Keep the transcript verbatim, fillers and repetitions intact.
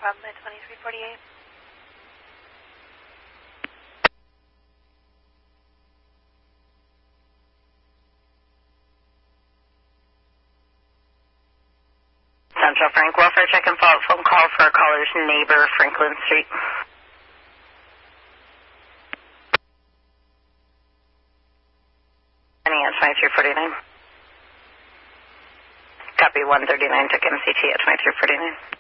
problem at twenty-three forty-eight. Central Frank, welfare check and follow-up phone call for a caller's neighbor, Franklin Street. twenty-three forty-nine. Copy one thirty-nine, took M C T at twenty-three forty-nine.